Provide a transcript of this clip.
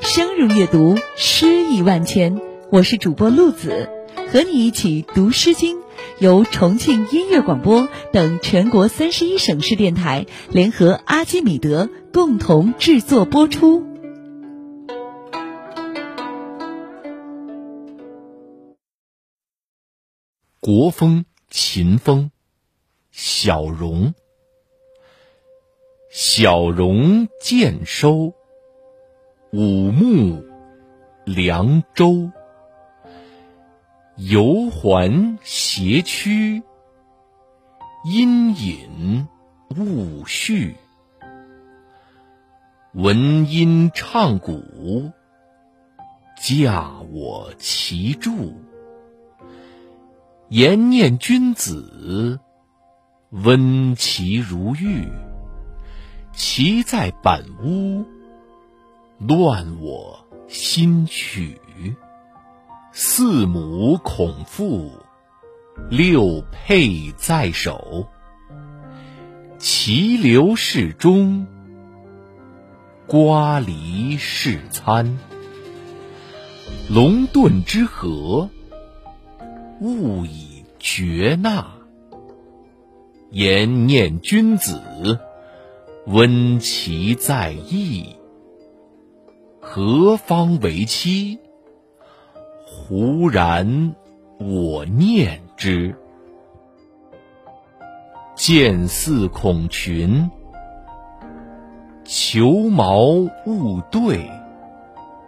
相融阅读，诗意万千。我是主播陆子，和你一起读《诗经》，由重庆音乐广播等全国31省市电台联合阿基米德共同制作播出。 国风秦风，小荣。小荣渐收，五木凉州。游环谐曲，阴隐物序。闻音唱鼓，驾我其柱。言念君子，温其如玉。其在板屋，乱我心曲。四母孔父，六佩在手。其流适中，瓜梨适餐。龙遁之和，勿以绝纳。言念君子，温其在意。何方为期？忽然我念之。见似孔群，裘毛勿对。